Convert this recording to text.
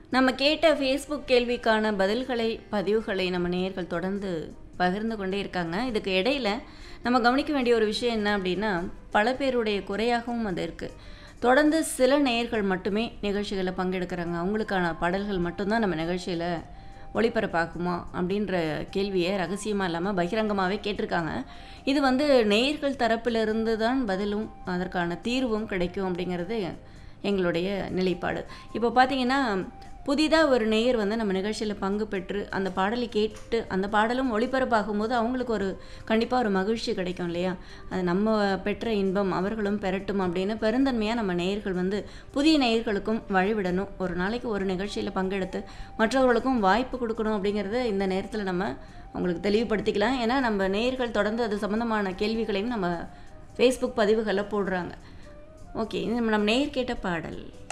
நம்ம கேட்ட ஃபேஸ்புக் கேள்விக்கான பதிவுகளை நம்ம நேயர்கள் தொடர்ந்து பகிர்ந்து கொண்டே இருக்காங்க. இதுக்கு இடையில நம்ம கவனிக்க வேண்டிய ஒரு விஷயம் என்ன அப்படின்னா, பல பேருடைய குறையாகவும் அது இருக்குது. தொடர்ந்து சில நேயர்கள் மட்டுமே நிகழ்ச்சிகளில் பங்கெடுக்கிறாங்க. அவங்களுக்கான பாடல்கள் மட்டும்தான் நம்ம நிகழ்ச்சியில் ஒளிபரப்பாகுமா அப்படின்ற கேள்வியை ரகசியமாக இல்லாமல் பகிரங்கமாகவே கேட்டிருக்காங்க. இது நேயர்கள் தரப்பிலிருந்து தான் பதிலும் அதற்கான தீர்வும் கிடைக்கும் அப்படிங்கிறது எங்களுடைய நிலைப்பாடு. இப்போ பார்த்தீங்கன்னா, புதிதாக ஒரு நேயர் நம்ம நிகழ்ச்சியில் பங்கு பெற்று அந்த பாடலை கேட்டு அந்த பாடலும் ஒளிபரப்பாகும்போது அவங்களுக்கு கண்டிப்பாக ஒரு மகிழ்ச்சி கிடைக்கும் இல்லையா? அது நம்ம பெற்ற இன்பம் அவர்களும் பெறட்டும் அப்படின்னு பெருந்தன்மையாக நம்ம நேயர்கள் புதிய நேயர்களுக்கும் வழிவிடணும். ஒரு நாளைக்கு ஒரு நிகழ்ச்சியில் பங்கெடுத்து மற்றவர்களுக்கும் வாய்ப்பு கொடுக்கணும் அப்படிங்கிறத இந்த நேரத்தில் நம்ம அவங்களுக்கு தெளிவுபடுத்திக்கலாம். ஏன்னா நம்ம நேயர்கள் தொடர்ந்து அது சம்மந்தமான கேள்விகளையும் நம்ம ஃபேஸ்புக் பதிவுகளில் போடுறாங்க. ஓகே, நம்ம நேயர் கேட்ட பாடல்